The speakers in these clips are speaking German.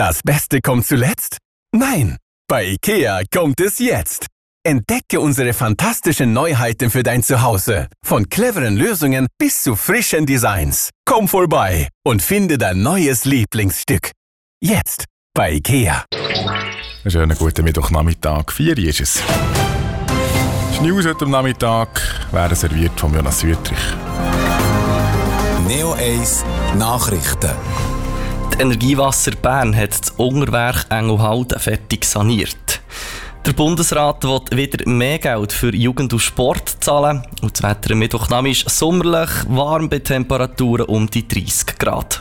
Das Beste kommt zuletzt? Nein, bei IKEA kommt es jetzt. Entdecke unsere fantastischen Neuheiten für dein Zuhause. Von cleveren Lösungen bis zu frischen Designs. Komm vorbei und finde dein neues Lieblingsstück. Jetzt bei IKEA. Einen schönen guten Mittwochnachmittag. 4 Uhr ist es. Die News heute am Nachmittag werden serviert von Jonas Wüttrich. Neo 1 Nachrichten. Die Energiewasser Bern hat das Unterwerk Engelhalden fertig saniert. Der Bundesrat will wieder mehr Geld für Jugend und Sport zahlen. Und das Wetter am Mittwochnachmittag ist sommerlich, warm bei Temperaturen um die 30 Grad.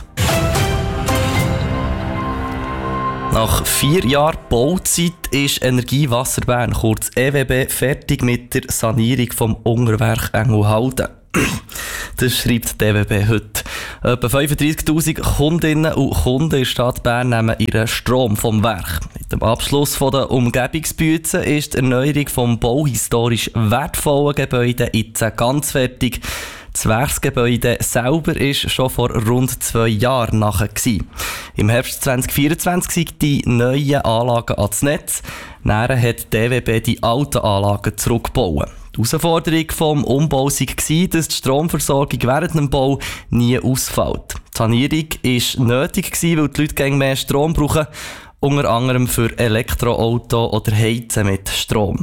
Nach 4 Jahren Bauzeit ist Energiewasser Bern, kurz EWB, fertig mit der Sanierung vom Unterwerk Engelhalden. Das schreibt die EWB heute. Etwa 35'000 Kundinnen und Kunden in der Stadt Bern nehmen ihren Strom vom Werk. Mit dem Abschluss der Umgebungsbüzen ist die Erneuerung des bauhistorisch wertvollen Gebäudes jetzt ganz fertig. Das Werksgebäude selber ist schon vor rund 2 Jahren nachher gewesen. Im Herbst 2024 sind die neuen Anlagen ans Netz. Nachher hat die EWB die alten Anlagen zurückgebaut. Die Herausforderung des Umbaus war, dass die Stromversorgung während dem Bau nie ausfällt. Die Sanierung war nötig, weil die Leute mehr Strom brauchen, unter anderem für Elektroauto oder Heizen mit Strom.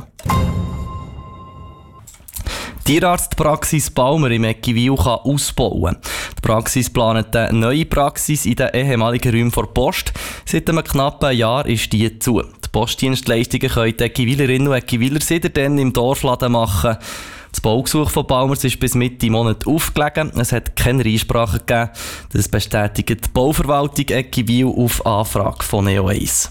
Die Tierarztpraxis Balmer im Eckiwil kann ausbauen. Die Praxis plant eine neue Praxis in den ehemaligen Räumen der Post. Seit einem knappen Jahr ist die zu. Die Postdienstleistungen können die Eckiwilerinnen und Eckiwiler seitdem im Dorfladen machen. Das Baugesuch von Balmers ist bis Mitte Monat aufgelegen. Es hat keine Einsprache gegeben. Das bestätigt die Bauverwaltung Eckiwil auf Anfrage von Neo 1.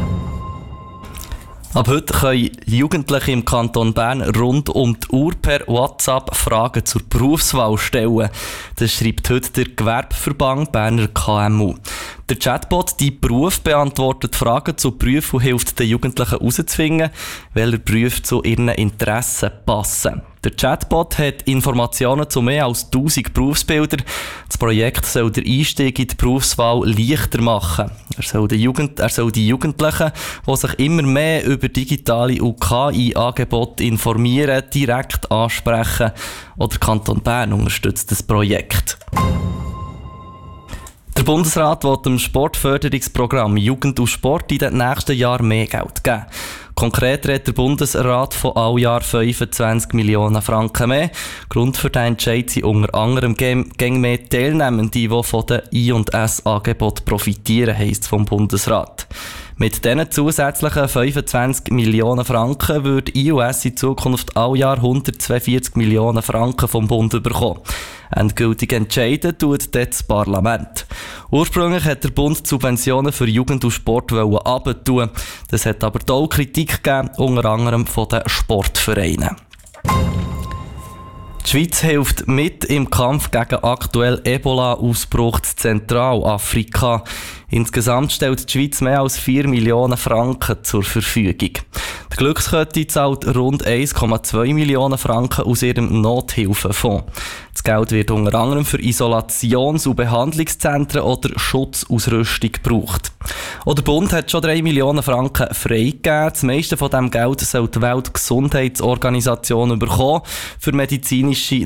Ab heute können Jugendliche im Kanton Bern rund um die Uhr per WhatsApp Fragen zur Berufswahl stellen. Das schreibt heute der Gewerbeverband Berner KMU. Der Chatbot «Die Beruf» beantwortet Fragen zu Berufen und hilft den Jugendlichen herauszufinden, welche Berufe zu ihren Interessen passen. Der Chatbot hat Informationen zu mehr als 1000 Berufsbildern. Das Projekt soll den Einstieg in die Berufswahl leichter machen. Er soll die Jugendlichen, die sich immer mehr über digitale und KI-Angebote informieren, direkt ansprechen. Oder der Kanton Bern unterstützt das Projekt. Der Bundesrat will dem Sportförderungsprogramm Jugend und Sport in den nächsten Jahren mehr Geld geben. Konkret redet der Bundesrat von all Jahr 25 Millionen Franken mehr. Grund für den Entscheid sind unter anderem gäng mehr Teilnehmende, die von den I&S-Angeboten profitieren, heisst es vom Bundesrat. Mit diesen zusätzlichen 25 Millionen Franken würde IOS in Zukunft all Jahr 142 Millionen Franken vom Bund bekommen. Endgültig entscheiden tut das Parlament. Ursprünglich hat der Bund die Subventionen für Jugend und Sport abtun. Das hat aber auch Kritik gegeben, unter anderem von den Sportvereinen. Die Schweiz hilft mit im Kampf gegen aktuell Ebola-Ausbruch in Zentralafrika. Insgesamt stellt die Schweiz mehr als 4 Millionen Franken zur Verfügung. Die Glückskette zahlt rund 1,2 Millionen Franken aus ihrem Nothilfefonds. Das Geld wird unter anderem für Isolations- und Behandlungszentren oder Schutzausrüstung gebraucht. Auch der Bund hat schon 3 Millionen Franken freigegeben. Das meiste von diesem Geld soll die Weltgesundheitsorganisation bekommen, für medizinische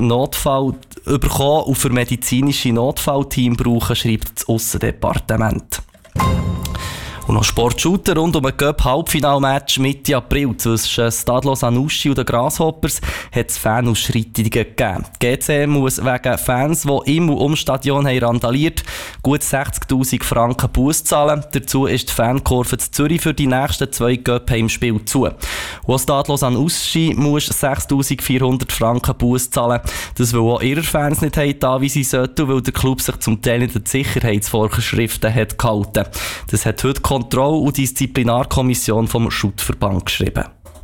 Notfallteam brauchen, schreibt das Aussendepartement. Und noch Sportshooter rund um ein Cup-Halbfinalmatch Mitte April zwischen Stadlo Sanussi und den Grasshoppers hat es Fanausschreitungen gegeben. Die GC muss wegen Fans, die im und ums Stadion haben randaliert, gut 60'000 Franken Buß zahlen. Dazu ist die Fankurve zu Zürich für die nächsten 2 Cup-Heimspiele zu. Und Stadlo Sanussi muss 6'400 Franken Buß zahlen. Das will auch ihre Fans nicht haben, wie sie sollten, weil der Club sich zum Teil nicht an die Sicherheitsvorschriften hat gehalten. Das hat heute Kontroll- und Disziplinarkommission vom Schuttverband geschrieben.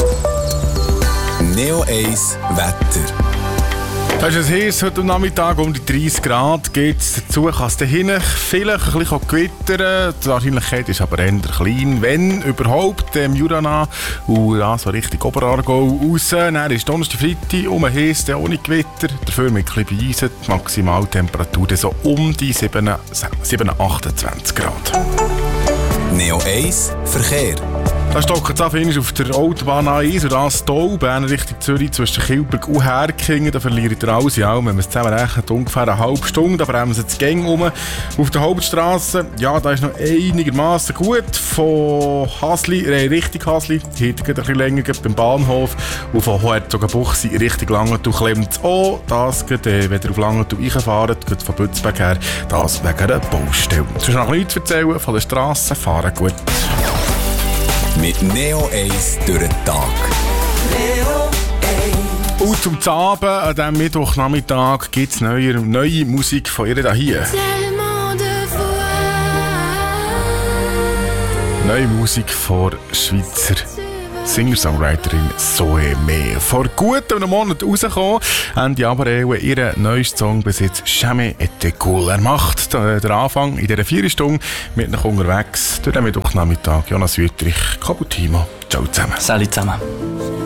Neo 1 Wetter. Das ist es heiß, heute am Nachmittag um die 30 Grad geht es dazu, kann es dahin vielleicht ein bisschen gewittern. Die Wahrscheinlichkeit ist aber eher klein, wenn überhaupt, im Jura und ja, so richtig Oberaargau raus. Dann ist Donnerstag, Freitag heiß, ohne Gewitter, dafür mit ein bisschen Eisen, die Maximaltemperatur so um die 7, 28 Grad. Neo 1 Verkehr. Da stockt es auf der Autobahn A1 und das Stau, Bern Richtung Zürich zwischen Kilberg und Herkingen. Da verliert ihr alles, ja, wenn man es zusammenrechnet, ungefähr eine halbe Stunde. Da bremsen die Gänge um. Auf der Hauptstrasse, ja, da ist noch einigermaßen gut. Von Hasli, Richtung Hasli, hier geht ein bisschen länger, beim Bahnhof. Und von Herzogenbuchsee Richtung Langenthal klemmt es auch. Das geht, wenn ihr auf Langenthal reinfahrt, geht von Bützberg her, das wegen einer Baustelle. Es ist noch nichts zu erzählen von der Strasse, fahren gut. Mit Neo 1 durch den Tag. Und zum Abend, an diesem Mittwochnachmittag, gibt es neue Musik von ihr hier. Neue Musik von Schweizer Singer-Songwriterin Zoe Mehr. Vor gut einem Monat rausgekommen, Ende Abril ihren neuesten Song bis jetzt «Jamais été cool». Er macht den Anfang in dieser 4 Stunden mit nach unterwegs durch den Mittwochnachmittag. Jonas Wüttrich, Kabutimo. Ciao zusammen. Salut zusammen.